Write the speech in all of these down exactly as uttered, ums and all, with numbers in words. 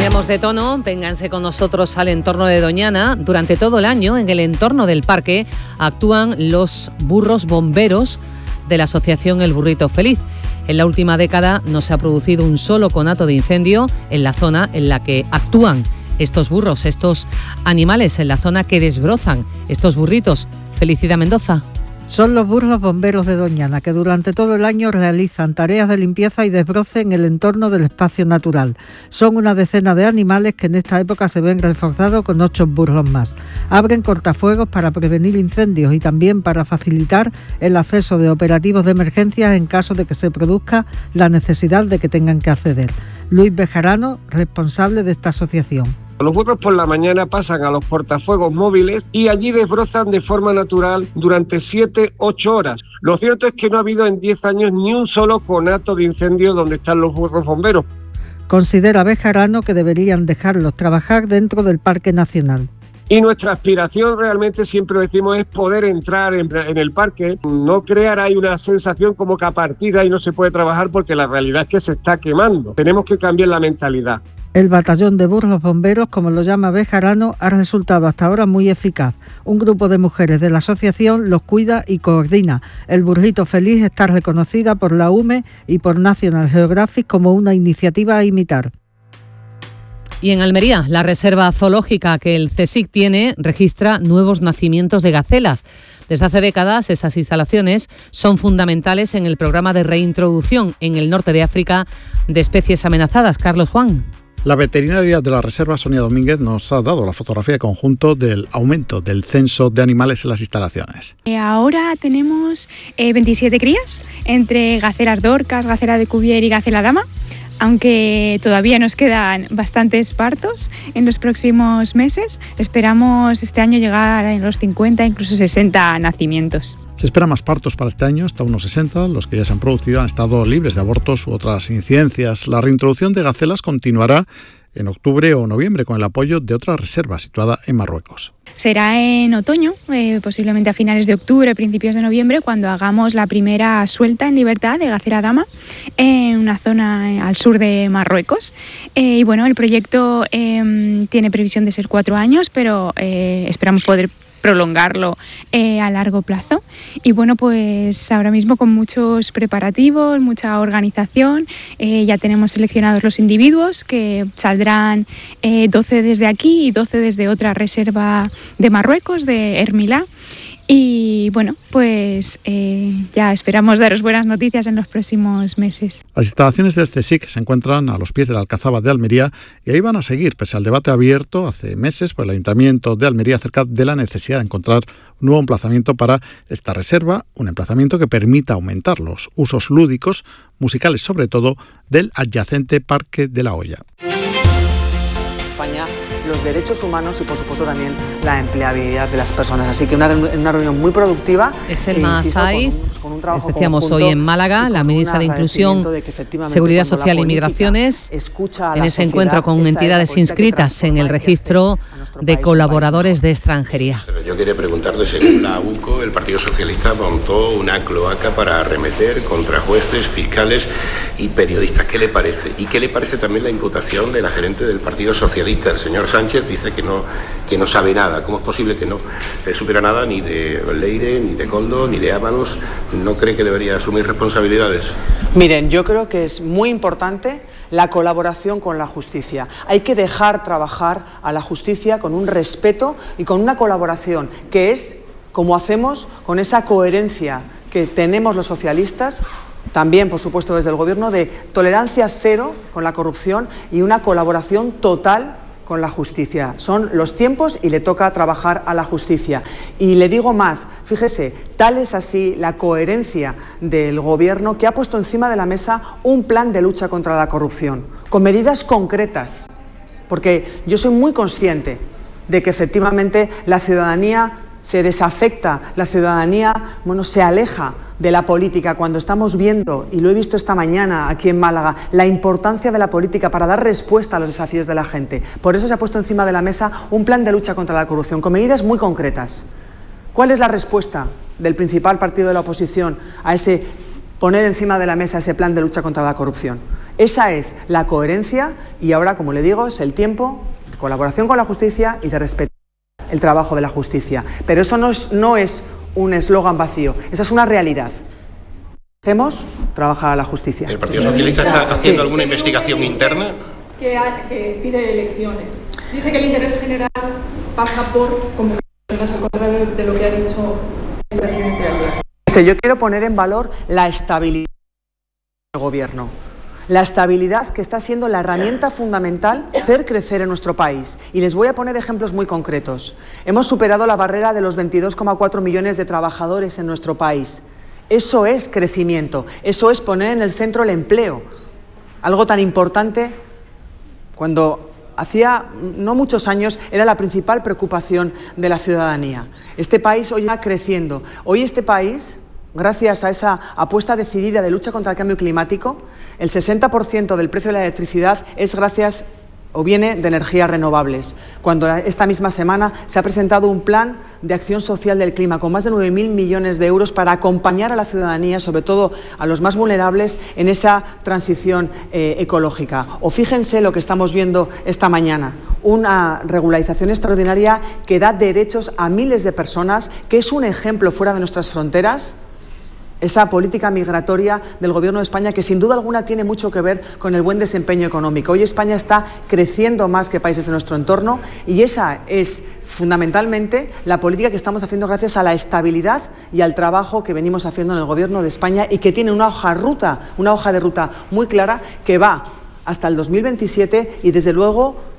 Cambiamos de tono, vénganse con nosotros al entorno de Doñana. Durante todo el año, en el entorno del parque, actúan los burros bomberos de la asociación El Burrito Feliz. En la última década no se ha producido un solo conato de incendio en la zona en la que actúan estos burros, estos animales, en la zona que desbrozan estos burritos. Felicidad Mendoza. Son los burros bomberos de Doñana, que durante todo el año realizan tareas de limpieza y desbroce en el entorno del espacio natural. Son una decena de animales que en esta época se ven reforzados con ocho burros más. Abren cortafuegos para prevenir incendios y también para facilitar el acceso de operativos de emergencia en caso de que se produzca la necesidad de que tengan que acceder. Luis Bejarano, responsable de esta asociación. Los burros por la mañana pasan a los portafuegos móviles y allí desbrozan de forma natural durante siete a ocho horas. Lo cierto es que no ha habido en diez años ni un solo conato de incendio donde están los burros bomberos. Considera Bejarano que deberían dejarlos trabajar dentro del Parque Nacional. Y nuestra aspiración realmente, siempre decimos, es poder entrar en, en el parque, no crear ahí una sensación como que a partir de ahí no se puede trabajar, porque la realidad es que se está quemando. Tenemos que cambiar la mentalidad. El batallón de burros bomberos, como lo llama Bejarano, ha resultado hasta ahora muy eficaz. Un grupo de mujeres de la asociación los cuida y coordina. El Burrito Feliz está reconocida por la U M E y por National Geographic como una iniciativa a imitar. Y en Almería, la reserva zoológica que el CSIC tiene registra nuevos nacimientos de gacelas. Desde hace décadas, estas instalaciones son fundamentales en el programa de reintroducción en el norte de África de especies amenazadas. Carlos Juan. La veterinaria de la reserva, Sonia Domínguez, nos ha dado la fotografía de conjunto del aumento del censo de animales en las instalaciones. Ahora tenemos eh, veintisiete crías, entre gacelas dorcas, gacela de Cuvier y gacela dama, aunque todavía nos quedan bastantes partos en los próximos meses. Esperamos este año llegar a los cincuenta, incluso sesenta nacimientos. Se esperan más partos para este año, hasta unos sesenta. Los que ya se han producido han estado libres de abortos u otras incidencias. La reintroducción de gacelas continuará en octubre o noviembre con el apoyo de otra reserva situada en Marruecos. Será en otoño, eh, posiblemente a finales de octubre, principios de noviembre, cuando hagamos la primera suelta en libertad de gacela dama en una zona al sur de Marruecos. Eh, y bueno, el proyecto eh, tiene previsión de ser cuatro años, pero eh, esperamos poder prolongarlo eh, a largo plazo. Y bueno, pues ahora mismo con muchos preparativos, mucha organización, eh, ya tenemos seleccionados los individuos, que saldrán eh, doce desde aquí y doce desde otra reserva de Marruecos, de Hermilá. Y bueno, pues eh, ya esperamos daros buenas noticias en los próximos meses. Las instalaciones del CSIC se encuentran a los pies de la Alcazaba de Almería y ahí van a seguir, pese al debate abierto hace meses por el Ayuntamiento de Almería acerca de la necesidad de encontrar un nuevo emplazamiento para esta reserva, un emplazamiento que permita aumentar los usos lúdicos, musicales sobre todo, del adyacente Parque de la Hoya. España, los derechos humanos y por supuesto también la empleabilidad de las personas. Así que una, una reunión muy productiva. Es el Saiz, decíamos hoy en Málaga, la ministra de Inclusión, de Seguridad Social y Migraciones, en ese encuentro con entidades inscritas en el registro de colaboradores de extranjería. Yo quería preguntarle, según la U C O, el Partido Socialista montó una cloaca para arremeter contra jueces, fiscales y periodistas. ¿Qué le parece? ¿Y qué le parece también la imputación de la gerente del Partido Socialista? El señor Sánchez dice que no, que no sabe nada. ¿Cómo es posible que no eh, supiera nada ni de Leire, ni de Coldo, ni de Ábalos? ¿No cree que debería asumir responsabilidades? Miren, yo creo que es muy importante la colaboración con la justicia. Hay que dejar trabajar a la justicia con un respeto y con una colaboración que es como hacemos con esa coherencia que tenemos los socialistas, también por supuesto desde el Gobierno, de tolerancia cero con la corrupción y una colaboración total con la justicia. Son los tiempos y le toca trabajar a la justicia. Y le digo más, fíjese, tal es así la coherencia del Gobierno que ha puesto encima de la mesa un plan de lucha contra la corrupción, con medidas concretas, porque yo soy muy consciente de que efectivamente la ciudadanía se desafecta, la ciudadanía, bueno, se aleja de la política cuando estamos viendo, y lo he visto esta mañana aquí en Málaga, la importancia de la política para dar respuesta a los desafíos de la gente. Por eso se ha puesto encima de la mesa un plan de lucha contra la corrupción con medidas muy concretas. ¿Cuál es la respuesta del principal partido de la oposición a ese poner encima de la mesa ese plan de lucha contra la corrupción. Esa es la coherencia y ahora, como le digo, es el tiempo de colaboración con la justicia y de respetar el trabajo de la justicia. Pero eso no es, no es un eslogan vacío, esa es una realidad. Dejemos trabajar a la justicia. ¿El Partido Socialista está haciendo sí. alguna investigación interna? Que, que pide elecciones. Dice que el interés general pasa por convocatorias, al contrario de lo que ha dicho el presidente ayer. Yo quiero poner en valor la estabilidad del gobierno. La estabilidad que está siendo la herramienta fundamental de hacer crecer en nuestro país. Y les voy a poner ejemplos muy concretos. Hemos superado la barrera de los veintidós coma cuatro millones de trabajadores en nuestro país. Eso es crecimiento, eso es poner en el centro el empleo. Algo tan importante cuando hacía no muchos años era la principal preocupación de la ciudadanía. Este país hoy va creciendo. Hoy este país, gracias a esa apuesta decidida de lucha contra el cambio climático, el sesenta por ciento del precio de la electricidad es gracias o viene de energías renovables. Cuando esta misma semana se ha presentado un plan de acción social del clima con más de nueve mil millones de euros para acompañar a la ciudadanía, sobre todo a los más vulnerables, en esa transición eh, ecológica. O fíjense lo que estamos viendo esta mañana, una regularización extraordinaria que da derechos a miles de personas, que es un ejemplo fuera de nuestras fronteras. Esa política migratoria del Gobierno de España que sin duda alguna tiene mucho que ver con el buen desempeño económico. Hoy España está creciendo más que países de nuestro entorno y esa es fundamentalmente la política que estamos haciendo gracias a la estabilidad y al trabajo que venimos haciendo en el Gobierno de España y que tiene una hoja de ruta, una hoja de ruta muy clara que va hasta el dos mil veintisiete y desde luego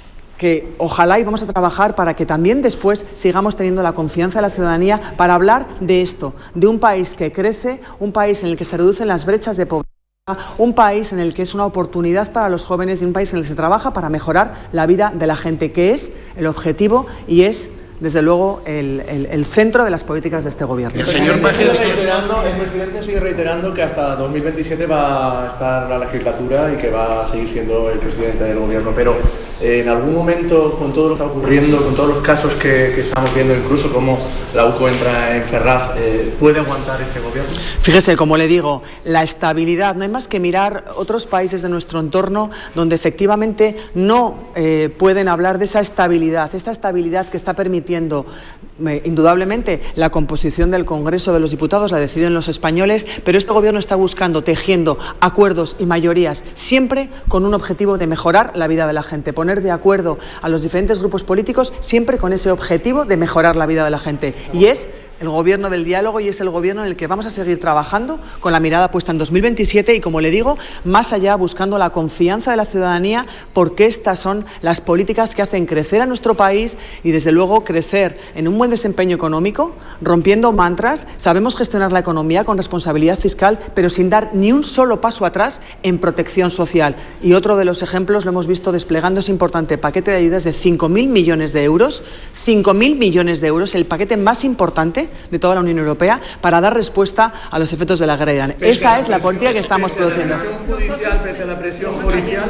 que ojalá y vamos a trabajar para que también después sigamos teniendo la confianza de la ciudadanía para hablar de esto, de un país que crece, un país en el que se reducen las brechas de pobreza, un país en el que es una oportunidad para los jóvenes y un país en el que se trabaja para mejorar la vida de la gente, que es el objetivo y es, desde luego, el, el, el centro de las políticas de este gobierno. El, señor sigue reiterando, el presidente sigue reiterando que hasta dos mil veintisiete va a estar la legislatura y que va a seguir siendo el presidente del gobierno, pero eh, en algún momento, con todo lo que está ocurriendo, con todos los casos que, que estamos viendo, incluso como la U C O entra en Ferraz, eh, ¿puede aguantar este gobierno? Fíjese, como le digo, la estabilidad, no hay más que mirar otros países de nuestro entorno donde efectivamente no eh, pueden hablar de esa estabilidad, esta estabilidad que está permitiendo indudablemente la composición del Congreso de los Diputados la deciden los españoles, pero este gobierno está buscando, tejiendo acuerdos y mayorías, siempre con un objetivo de mejorar la vida de la gente, poner de acuerdo a los diferentes grupos políticos, siempre con ese objetivo de mejorar la vida de la gente. Y es el gobierno del diálogo y es el gobierno en el que vamos a seguir trabajando con la mirada puesta en dos mil veintisiete y, como le digo, más allá, buscando la confianza de la ciudadanía, porque estas son las políticas que hacen crecer a nuestro país y, desde luego, crecer en un buen desempeño económico, rompiendo mantras. Sabemos gestionar la economía con responsabilidad fiscal, pero sin dar ni un solo paso atrás en protección social. Y otro de los ejemplos lo hemos visto desplegando ese importante paquete de ayudas de cinco mil millones de euros, cinco mil millones de euros, el paquete más importante de toda la Unión Europea para dar respuesta a los efectos de la guerra de Irán. Esa es la política que estamos produciendo. ¿Pese a la presión judicial, pese a la presión policial?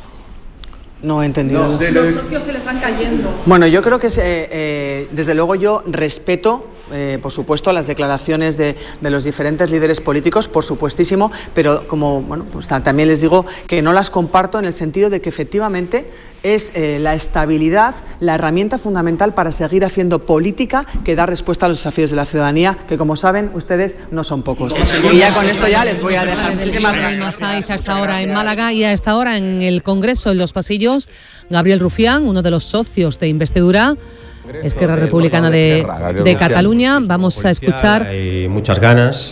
No he entendido. Los, los socios se les van cayendo. Bueno, yo creo que eh, eh, desde luego yo respeto, eh, por supuesto, las declaraciones de, de los diferentes líderes políticos, por supuestísimo, pero como bueno, pues también les digo que no las comparto en el sentido de que efectivamente es eh, la estabilidad la herramienta fundamental para seguir haciendo política que da respuesta a los desafíos de la ciudadanía, que, como saben ustedes, no son pocos. Y ya con esto ya les voy a dejar. Muchísimas gracias. Hasta ahora en Málaga y hasta ahora en el Congreso, en los pasillos, Gabriel Rufián, uno de los socios de investidura, Esquerra Republicana de, de Cataluña. Vamos a escuchar. Hay muchas ganas,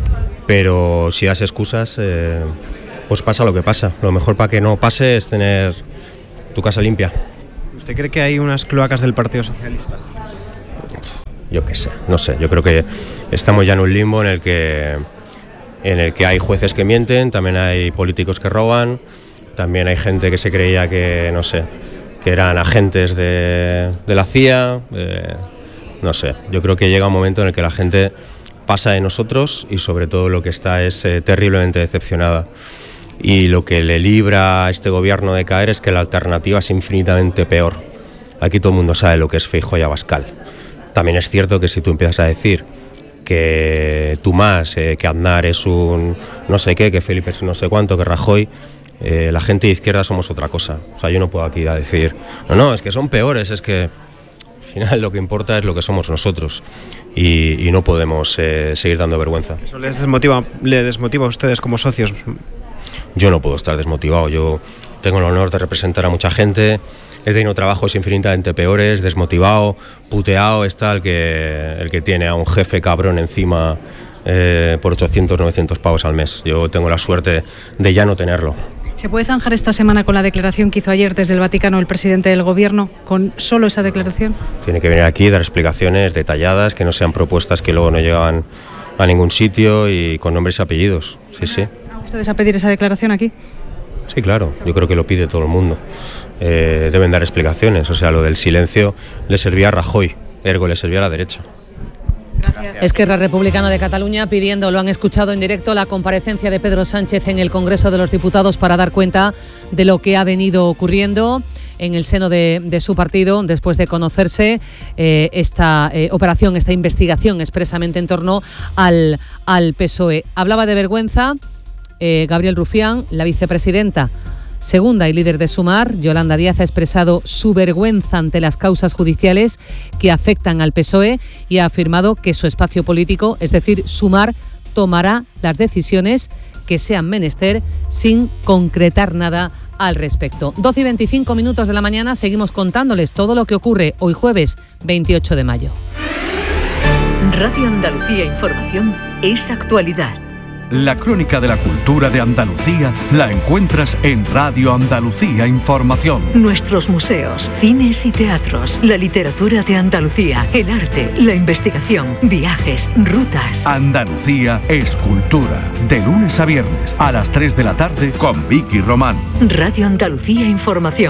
pero si das excusas, eh, pues pasa lo que pasa. Lo mejor para que no pase es tener tu casa limpia. ¿Usted cree que hay unas cloacas del Partido Socialista? Yo qué sé, no sé. Yo creo que estamos ya en un limbo en el que, en el que hay jueces que mienten, también hay políticos que roban, también hay gente que se creía que, no sé, que eran agentes de, de la C I A, eh, no sé. Yo creo que llega un momento en el que la gente pasa de nosotros y sobre todo lo que está es eh, terriblemente decepcionada. Y lo que le libra a este gobierno de caer es que la alternativa es infinitamente peor. Aquí todo el mundo sabe lo que es Feijóo y Abascal. También es cierto que si tú empiezas a decir que Tomás, eh, que Aznar es un no sé qué, que Felipe es no sé cuánto, que Rajoy, eh, la gente de izquierda somos otra cosa. O sea, yo no puedo aquí a decir, no, no, es que son peores, es que al final lo que importa es lo que somos nosotros y, y no podemos eh, seguir dando vergüenza. ¿Eso les desmotiva, le desmotiva a ustedes como socios? Yo no puedo estar desmotivado, yo tengo el honor de representar a mucha gente, he tenido trabajos infinitamente peores, desmotivado, puteado está el que, el que tiene a un jefe cabrón encima eh, por ochocientos, novecientos pavos al mes. Yo tengo la suerte de ya no tenerlo. ¿Se puede zanjar esta semana con la declaración que hizo ayer desde el Vaticano el presidente del Gobierno, con solo esa declaración? Tiene que venir aquí, dar explicaciones detalladas, que no sean propuestas que luego no llegan a ningún sitio y con nombres y apellidos. Sí, sí. ¿Van ustedes a pedir esa declaración aquí? Sí, claro, yo creo que lo pide todo el mundo. Eh, deben dar explicaciones, o sea, lo del silencio le servía a Rajoy, ergo le servía a la derecha. Esquerra Republicana de Cataluña pidiendo, lo han escuchado en directo, la comparecencia de Pedro Sánchez en el Congreso de los Diputados para dar cuenta de lo que ha venido ocurriendo en el seno de, de su partido después de conocerse eh, esta eh, operación, esta investigación expresamente en torno al, al P S O E. Hablaba de vergüenza eh, Gabriel Rufián, la vicepresidenta segunda y líder de Sumar. Yolanda Díaz ha expresado su vergüenza ante las causas judiciales que afectan al P S O E y ha afirmado que su espacio político, es decir, Sumar, tomará las decisiones que sean menester sin concretar nada al respecto. doce y veinticinco minutos de la mañana, seguimos contándoles todo lo que ocurre hoy jueves veintiocho de mayo. Radio Andalucía Información es actualidad. La crónica de la cultura de Andalucía la encuentras en Radio Andalucía Información. Nuestros museos, cines y teatros, la literatura de Andalucía, el arte, la investigación, viajes, rutas. Andalucía es cultura. De lunes a viernes a las tres de la tarde con Vicky Román. Radio Andalucía Información.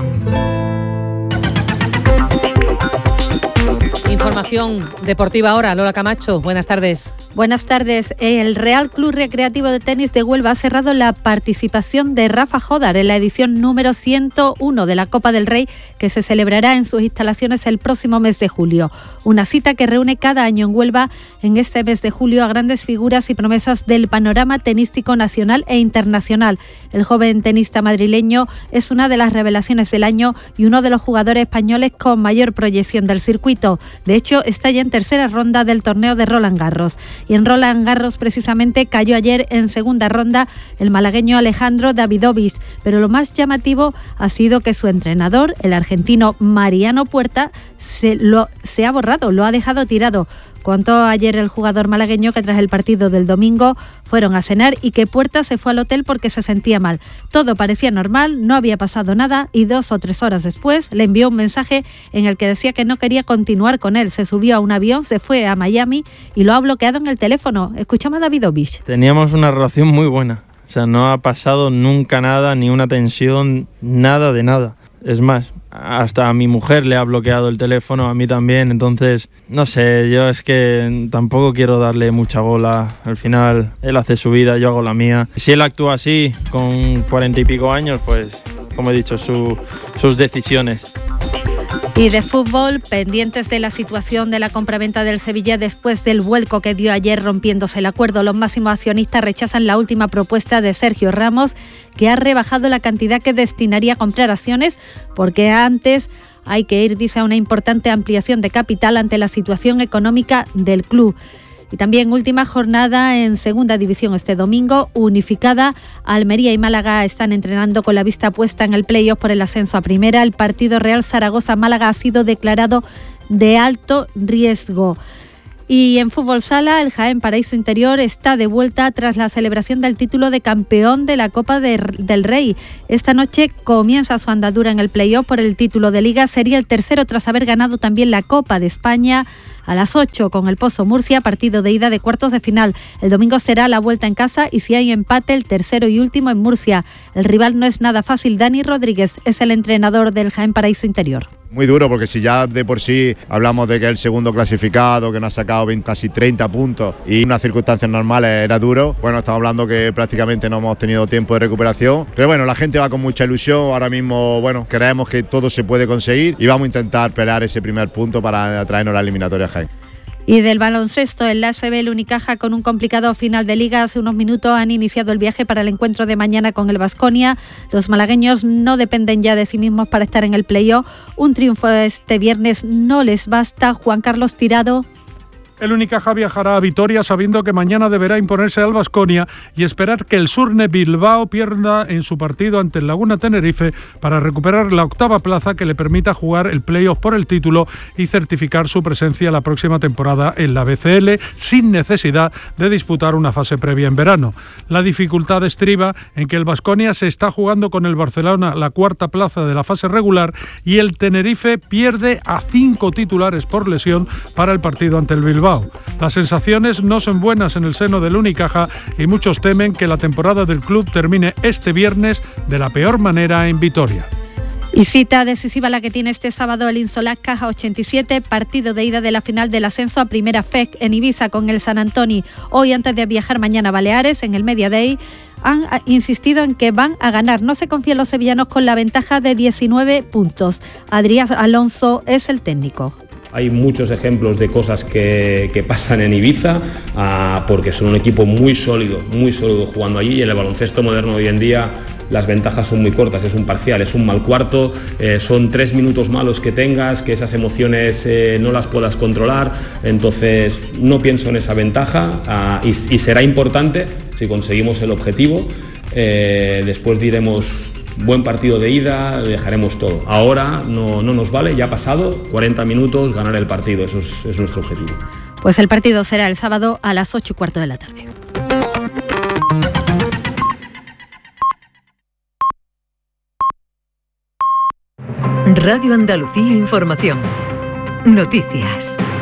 Información deportiva ahora, Lola Camacho, buenas tardes. Buenas tardes. El Real Club Recreativo de Tenis de Huelva ha cerrado la participación de Rafa Jodar en la edición número ciento uno de la Copa del Rey, que se celebrará en sus instalaciones el próximo mes de julio. Una cita que reúne cada año en Huelva en este mes de julio a grandes figuras y promesas del panorama tenístico nacional e internacional. El joven tenista madrileño es una de las revelaciones del año y uno de los jugadores españoles con mayor proyección del circuito. De hecho, está ya en tercera ronda del torneo de Roland Garros. Y en Roland Garros precisamente cayó ayer en segunda ronda el malagueño Alejandro Davidovich, pero lo más llamativo ha sido que su entrenador, el argentino Mariano Puerta, se, lo, se ha borrado, lo ha dejado tirado. Contó ayer el jugador malagueño que tras el partido del domingo fueron a cenar y que Puerta se fue al hotel porque se sentía mal. Todo parecía normal, no había pasado nada y dos o tres horas después le envió un mensaje en el que decía que no quería continuar con él. Se subió a un avión, se fue a Miami y lo ha bloqueado en el teléfono. Escuchamos a Davidovich. Teníamos una relación muy buena, o sea, no ha pasado nunca nada, ni una tensión, nada de nada. Es más, hasta a mi mujer le ha bloqueado el teléfono, a mí también, entonces, no sé, yo es que tampoco quiero darle mucha bola. Al final, él hace su vida, yo hago la mía. Si él actúa así, con cuarenta y pico años, pues, como he dicho, su, sus decisiones. Y de fútbol, pendientes de la situación de la compraventa del Sevilla después del vuelco que dio ayer rompiéndose el acuerdo. Los máximos accionistas rechazan la última propuesta de Sergio Ramos, que ha rebajado la cantidad que destinaría a comprar acciones, porque antes hay que ir, dice, a una importante ampliación de capital ante la situación económica del club. Y también última jornada en segunda división este domingo, unificada. Almería y Málaga están entrenando con la vista puesta en el playoff por el ascenso a primera. El partido Real Zaragoza-Málaga ha sido declarado de alto riesgo. Y en fútbol sala, el Jaén Paraíso Interior está de vuelta tras la celebración del título de campeón de la Copa de, del Rey. Esta noche comienza su andadura en el playoff por el título de Liga. Sería el tercero tras haber ganado también la Copa de España a las ocho con el Pozo Murcia, partido de ida de cuartos de final. El domingo será la vuelta en casa y si hay empate, el tercero y último en Murcia. El rival no es nada fácil. Dani Rodríguez es el entrenador del Jaén Paraíso Interior. Muy duro, porque si ya de por sí hablamos de que es el segundo clasificado, que no ha sacado veinte, casi treinta puntos y en unas circunstancias normales era duro, bueno, estamos hablando que prácticamente no hemos tenido tiempo de recuperación, pero bueno, la gente va con mucha ilusión. Ahora mismo, bueno, creemos que todo se puede conseguir y vamos a intentar pelear ese primer punto para traernos la eliminatoria Jaén. Y del baloncesto, en la A S B, el Unicaja, con un complicado final de liga, hace unos minutos han iniciado el viaje para el encuentro de mañana con el Baskonia. Los malagueños no dependen ya de sí mismos para estar en el playoff. Un triunfo este viernes no les basta. Juan Carlos Tirado. El Unicaja viajará a Vitoria sabiendo que mañana deberá imponerse al Baskonia y esperar que el Surne Bilbao pierda en su partido ante el Laguna Tenerife para recuperar la octava plaza que le permita jugar el playoff por el título y certificar su presencia la próxima temporada en la B C L sin necesidad de disputar una fase previa en verano. La dificultad estriba en que el Baskonia se está jugando con el Barcelona la cuarta plaza de la fase regular y el Tenerife pierde a cinco titulares por lesión para el partido ante el Bilbao. Las sensaciones no son buenas en el seno del Unicaja y muchos temen que la temporada del club termine este viernes de la peor manera en Vitoria. Y cita decisiva la que tiene este sábado el Insolac Caja ochenta y siete, partido de ida de la final del ascenso a Primera F E C en Ibiza con el San Antoni. Hoy, antes de viajar mañana a Baleares, en el Media Day, han insistido en que van a ganar. No se confían los sevillanos con la ventaja de diecinueve puntos. Adrián Alonso es el técnico. Hay muchos ejemplos de cosas que, que pasan en Ibiza, uh, porque son un equipo muy sólido, muy sólido jugando allí, y en el baloncesto moderno hoy en día las ventajas son muy cortas, es un parcial, es un mal cuarto, eh, son tres minutos malos que tengas, que esas emociones eh, no las puedas controlar, entonces no pienso en esa ventaja uh, y, y será importante si conseguimos el objetivo, eh, después diremos buen partido de ida, dejaremos todo. Ahora no, no nos vale, ya ha pasado, cuarenta minutos, ganar el partido, eso es, es nuestro objetivo. Pues el partido será el sábado a las ocho y cuarto de la tarde. Radio Andalucía Información. Noticias.